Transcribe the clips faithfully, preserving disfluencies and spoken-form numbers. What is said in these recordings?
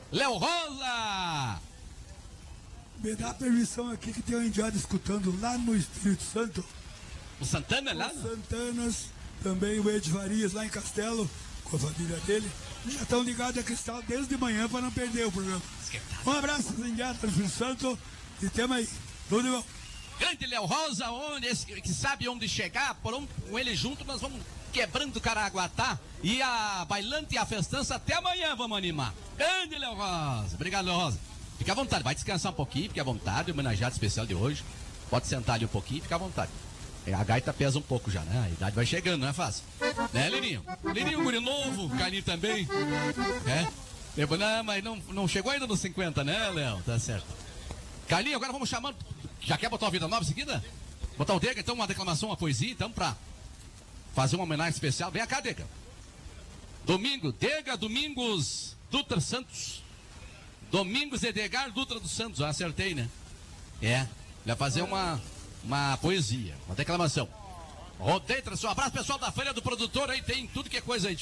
Léo Rosa! Me dá permissão aqui que tem um indiado escutando lá no Espírito Santo. O Santana lá? Os Santanas, também o Ed Farias lá em Castelo, com a família dele. Já estão ligados a Cristal desde de manhã para não perder o programa. Um abraço aos indiados do Espírito Santo e temos aí. Tudo de bom. Grande Léo Rosa, onde, esse, que sabe onde chegar, por um, com ele junto nós vamos quebrando o Caraguatá e a bailante e a festança até amanhã vamos animar. Grande Léo Rosa, obrigado Léo Rosa. Fica à vontade, vai descansar um pouquinho, fica à vontade, homenageado especial de hoje. Pode sentar ali um pouquinho, fica à vontade. É, a gaita pesa um pouco já, né? A idade vai chegando, não é fácil. Né, Lininho? Lininho, guri novo, Carlinho também. É? Não, mas não, não chegou ainda nos cinquenta, né, Léo? Tá certo. Carlinho, agora vamos chamando. Já quer botar uma vida nova em seguida? Botar o Dega, então, uma declamação, uma poesia, então, pra fazer uma homenagem especial. Vem cá, Dega. Domingo, Dega Domingos Dutra Santos. Domingos Edgar Dutra dos Santos, eu acertei, né? É, vai fazer uma, uma poesia, uma declamação. Rodeio, um abraço pessoal da Feira do Produtor, aí tem tudo que é coisa aí.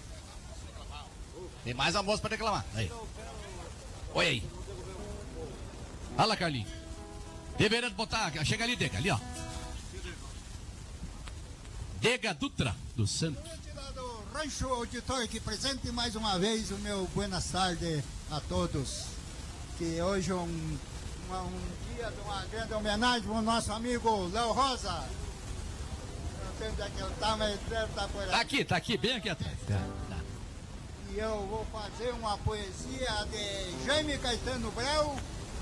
Tem mais almoço pra declamar. Aí. Oi aí. Fala, Carlinhos. Deveria botar, chega ali, Dega, ali ó. Dega Dutra dos Santos. Do Rancho Auditório aqui presente mais uma vez o meu buenas tardes a todos. Que hoje é um, uma, um dia de uma grande homenagem ao nosso amigo Léo Rosa. Não sei onde é que ele tá, mas deve estar por aqui. Tá aqui, tá aqui, bem aqui atrás. Tá, tá. E eu vou fazer uma poesia de Jaime Caetano Brau.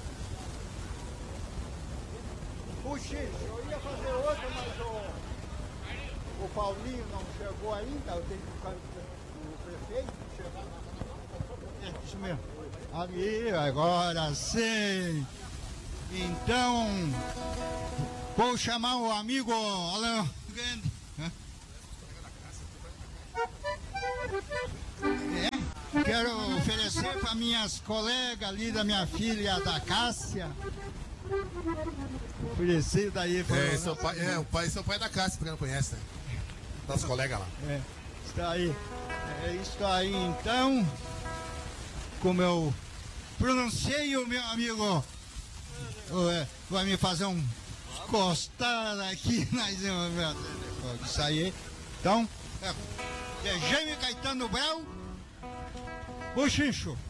Puxa, eu ia fazer outra, mas o, o Paulinho não chegou ainda. Eu tenho que ficar o prefeito chegou. É isso mesmo. Ali, agora sim. Então, vou chamar o amigo Alain Grande. É, quero oferecer para minhas colegas ali da minha filha, da Cássia. Oferecido aí. É, seu pai, é, o pai, seu pai é da Cássia, porque não conhece, né? Nosso colega lá. É, está aí. É isso aí, então. Como eu pronunciei, o meu amigo é, vai me fazer um costar aqui, mas isso aí. Então, é, é Jaime Caetano Brau, o Chincho.